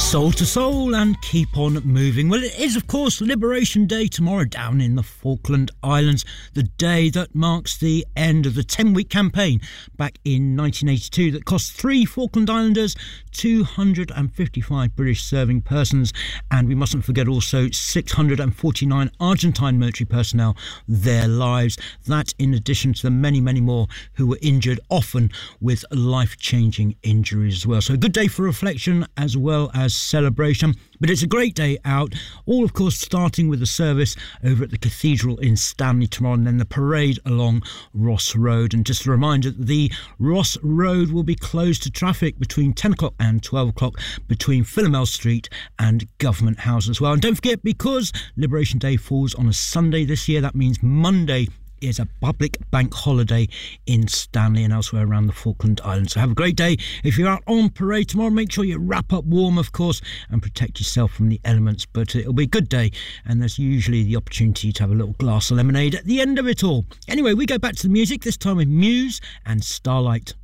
Soul to soul and keep on moving. Well, it is, of course, Liberation Day tomorrow down in the Falkland Islands, the day that marks the end of the 10-week campaign back in 1982 that cost 3 Falkland Islanders 255 British serving persons, and we mustn't forget also 649 Argentine military personnel their lives. That in addition to the many, many more who were injured, often with life-changing injuries as well. So a good day for reflection as well as celebration, but it's a great day out, all of course starting with the service over at the Cathedral in Stanley tomorrow, and then the parade along Ross Road. And just a reminder that the Ross Road will be closed to traffic between 10 o'clock and 12 o'clock between Philomel Street and Government House as well. And don't forget, because Liberation Day falls on a Sunday this year, that means Monday is a public bank holiday in Stanley and elsewhere around the Falkland Islands. So have a great day. If you're out on parade tomorrow, make sure you wrap up warm, of course, and protect yourself from the elements. But it'll be a good day, and there's usually the opportunity to have a little glass of lemonade at the end of it all. Anyway, we go back to the music, this time with Muse and Starlight.